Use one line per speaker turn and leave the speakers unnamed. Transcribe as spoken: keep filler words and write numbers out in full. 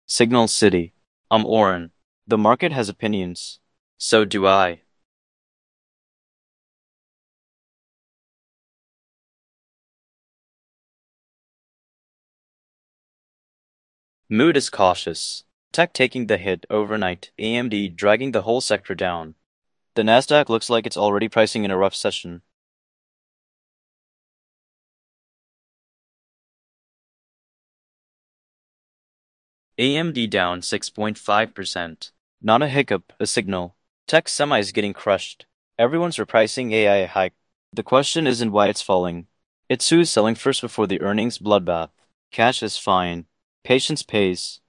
Signal City. I'm Oren. The market has opinions. So do I. Mood is cautious. Tech taking the hit overnight, A M D dragging the whole sector down. The Nasdaq looks like it's already pricing in a rough session. A M D down six point five percent. Not a hiccup, a signal. Tech semis getting crushed. Everyone's repricing A I hike. The question isn't why it's falling. It's who's selling first before the earnings bloodbath. Cash is fine. Patience pays.